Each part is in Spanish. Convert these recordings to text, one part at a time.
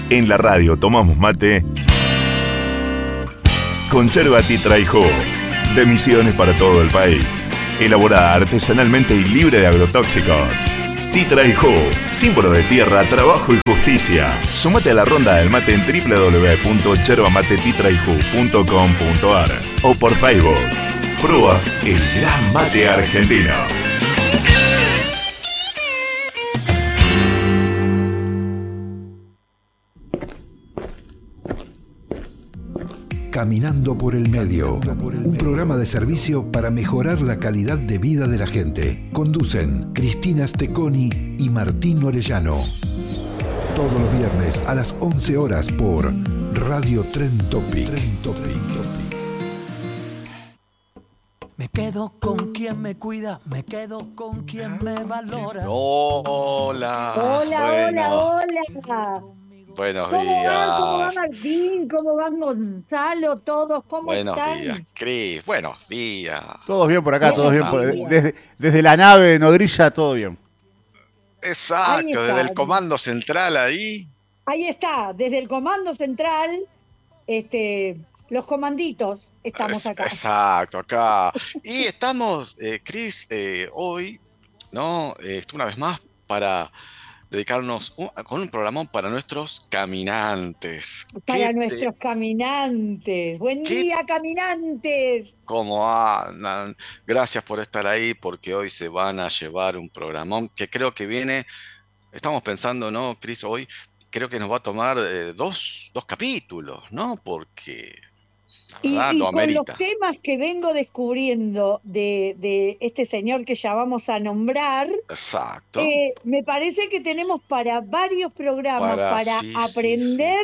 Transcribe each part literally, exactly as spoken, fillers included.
En la radio tomamos mate con yerba Titra y Jugo, de Misiones para todo el país. Elaborada artesanalmente y libre de agrotóxicos. Titra y Jugo, símbolo de tierra, trabajo y justicia. Sumate a la ronda del mate en doble u doble u doble u punto yerba mate titra y jugo punto com punto a r o por Facebook. Prueba el gran mate argentino. Caminando por el Medio, un programa de servicio para mejorar la calidad de vida de la gente. Conducen Cristina Steconi y Martín Orellano. Todos los viernes a las once horas por Radio Tren Topic. Me quedo con quien me cuida, me quedo con quien me valora. Hola. Hola, bueno. hola, hola. Buenos ¿Cómo días. va, ¿Cómo va Martín? ¿Cómo van Gonzalo? ¿Todos? ¿Cómo Buenos están? días, Cris. Buenos días. Todos bien por acá, todos bien. Por, Buenos días. desde, desde la nave de Nodrilla, todo bien. Ahí Exacto, está. desde el comando central ahí. Ahí está, desde el Comando Central, este, los comanditos, estamos Es- acá. Exacto, acá. Y estamos, eh, Cris, eh, hoy, ¿no? Eh, una vez más para dedicarnos un- con un programón para nuestros caminantes. Para ¿Qué te- nuestros caminantes. Buen ¿Qué- día, caminantes. ¿Cómo andan? Gracias por estar ahí, porque hoy se van a llevar un programón que creo que viene, estamos pensando, ¿no, Cris? Hoy creo que nos va a tomar eh, dos, dos capítulos, ¿no? Porque la Y, verdad y lo con los amerita. temas que vengo descubriendo de, de este señor que ya vamos a nombrar, Exacto. eh, me parece que tenemos para varios programas Para, para sí, sí, aprender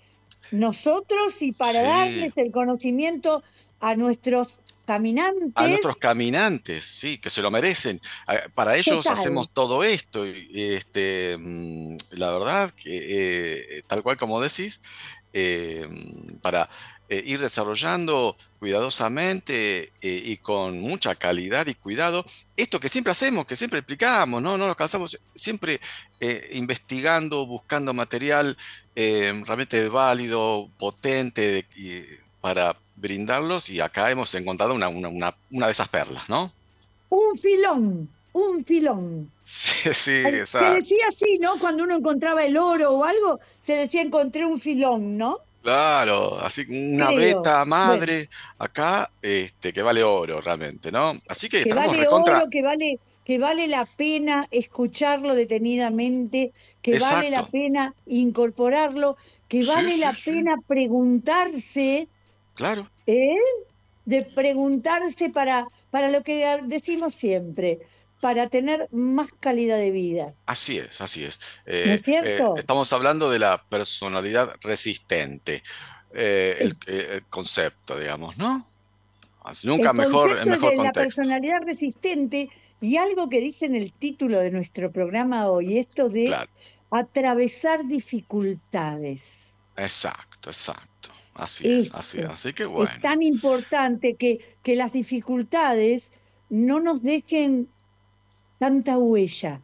nosotros y para Sí. darles el conocimiento a nuestros caminantes. A nuestros caminantes, sí, que se lo merecen. A- Para ellos Total. hacemos todo esto. Y, este, mm, la verdad que, eh, tal cual como decís, eh, para eh, ir desarrollando cuidadosamente eh, y con mucha calidad y cuidado esto que siempre hacemos, que siempre explicamos, ¿no? No nos cansamos, siempre eh, investigando, buscando material eh, realmente válido, potente, de- y- para brindarlos, y acá hemos encontrado una, una, una, una de esas perlas, ¿no? Un filón, un filón. Sí, sí, Ay, se exacto. decía así, ¿no? Cuando uno encontraba el oro o algo, se decía encontré un filón, ¿no? Claro, así una Creo. beta Bueno, madre acá, este, que vale oro realmente, ¿no? Así que que estamos vale recontra. oro, que vale, que vale la pena escucharlo detenidamente, que vale la Exacto. pena incorporarlo, que Sí, vale sí, la sí. pena preguntarse, Claro. ¿eh? De preguntarse para, para lo que decimos siempre, para tener más calidad de vida. Así es, así es. ¿No Eh, es eh, cierto? estamos hablando de la personalidad resistente, eh, el, El, eh, el concepto, digamos, ¿no? Así, el nunca mejor, en concepto mejor de la contexto. personalidad resistente y algo que dice en el título de nuestro programa hoy, esto de Claro, atravesar dificultades. exacto, exacto. Así es, así es. Esto Así que es bueno. tan importante que, que las dificultades no nos dejen tanta huella.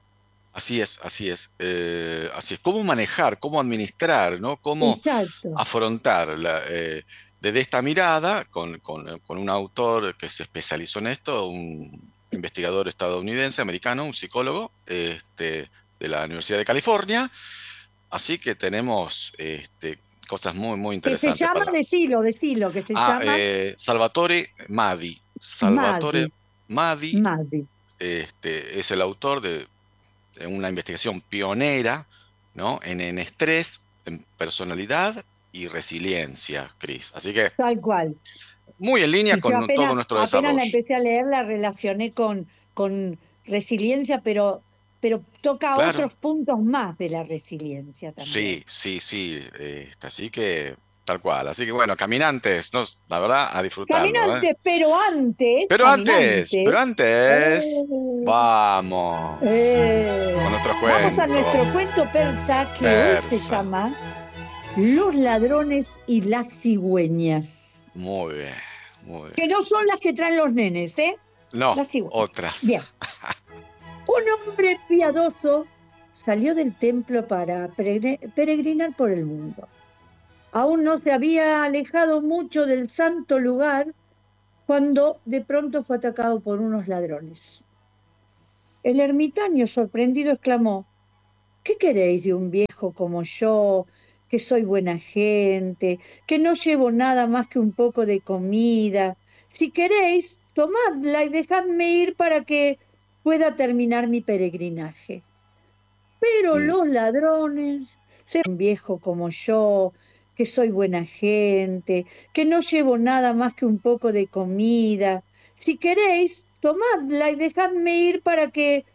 Así es, así es, eh, así es. ¿Cómo manejar, cómo administrar, ¿no? Cómo Exacto. afrontar la, eh, desde esta mirada con, con- con un autor que se especializó en esto, un investigador estadounidense, americano, un psicólogo, este, de la Universidad de California. Así que tenemos este, cosas muy, muy Que se interesantes llama, para. decilo, decilo, que se Ah, llama eh, Salvatore Madi. Salvatore Madi, Madi, Madi. este, es el autor de de una investigación pionera, ¿no? En, en estrés, en personalidad y resiliencia, Cris. Así que Tal cual. muy en línea Y yo con todo apenas, nuestro apenas la desarrollo. empecé a leer, la relacioné con, con resiliencia, pero, pero toca Claro, otros puntos más de la resiliencia también. sí, sí, sí. este, así que tal cual. Así que bueno, caminantes, nos, la verdad, a disfrutarlo, ¿eh? Caminantes, pero antes, Pero antes, pero caminantes, antes, eh, vamos eh, con nuestros vamos a cuentos. nuestro cuento persa que hoy se Persa. llama Los ladrones y las cigüeñas. Muy bien, muy bien. Que no son las que traen los nenes, ¿eh? No, Las cigüeñas. otras. Bien. Un hombre piadoso salió del templo para peregrinar por el mundo. Aún no se había alejado mucho del santo lugar cuando de pronto fue atacado por unos ladrones. El ermitaño, sorprendido, exclamó: ¿qué queréis de un viejo como yo, que soy buena gente, que no llevo nada más que un poco de comida? Si queréis, tomadla y dejadme ir para que pueda terminar mi peregrinaje. Pero Mm. los ladrones, un viejo como yo, que soy buena gente, que no llevo nada más que un poco de comida. Si queréis, tomadla y dejadme ir para que